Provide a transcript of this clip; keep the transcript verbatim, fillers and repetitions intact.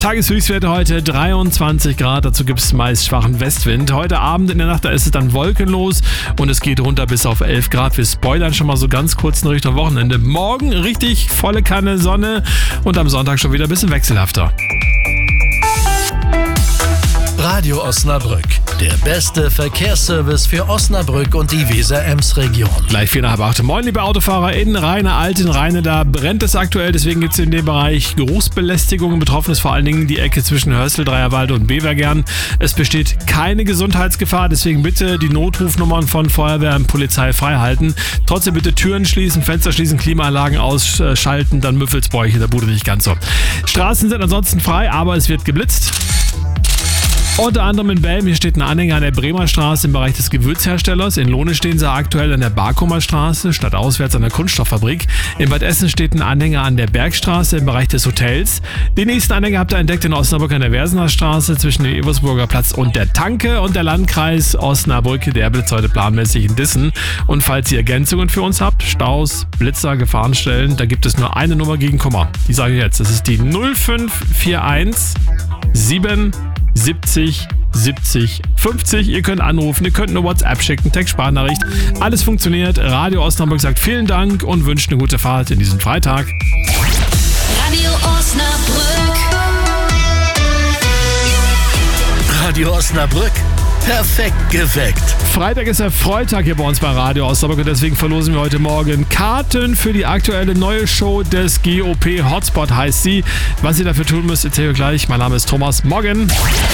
Tageshöchstwerte heute dreiundzwanzig Grad, dazu gibt es meist schwachen Westwind. Heute Abend in der Nacht, da ist es dann wolkenlos und es geht runter bis auf elf Grad. Wir spoilern schon mal so ganz kurz in Richtung Wochenende. Morgen richtig volle Kanne Sonne und am Sonntag schon wieder ein bisschen wechselhafter. Radio Osnabrück, der beste Verkehrsservice für Osnabrück und die Weser-Ems-Region. Gleich vier nach halb acht. Moin, liebe Autofahrer in Rheine, Alten, Rheine, da brennt es aktuell. Deswegen gibt es in dem Bereich Geruchsbelästigung. Betroffen ist vor allen Dingen die Ecke zwischen Hörstel, Dreierwalde und Bevergern. Es besteht keine Gesundheitsgefahr, deswegen bitte die Notrufnummern von Feuerwehr und Polizei freihalten. Trotzdem bitte Türen schließen, Fenster schließen, Klimaanlagen ausschalten, dann müffelt's bei euch in der Bude nicht ganz so. Straßen sind ansonsten frei, aber es wird geblitzt. Unter anderem in Belm, hier steht ein Anhänger an der Bremer Straße im Bereich des Gewürzherstellers. In Lohne stehen sie aktuell an der Barkumer Straße, stadtauswärts an der Kunststofffabrik. In Bad Essen steht ein Anhänger an der Bergstraße im Bereich des Hotels. Den nächsten Anhänger habt ihr entdeckt in Osnabrück an der Versener Straße zwischen dem Eversburger Platz und der Tanke. Und der Landkreis Osnabrück, der blitzt heute planmäßig in Dissen. Und falls ihr Ergänzungen für uns habt, Staus, Blitzer, Gefahrenstellen, da gibt es nur eine Nummer gegen Kummer. Die sage ich jetzt, das ist die null fünf vier eins sieben siebzig siebzig fünfzig. Ihr könnt anrufen, ihr könnt eine WhatsApp schicken, Text-Sprachnachricht. Alles funktioniert. Radio Osnabrück sagt vielen Dank und wünscht eine gute Fahrt in diesem Freitag. Radio Osnabrück. Radio Osnabrück, perfekt geweckt. Freitag ist der Freitag hier bei uns bei Radio Osnabrück und deswegen verlosen wir heute Morgen Karten für die aktuelle neue Show des G O P Hotspot heißt sie. Was ihr dafür tun müsst, erzähle ich gleich. Mein Name ist Thomas. Morgen.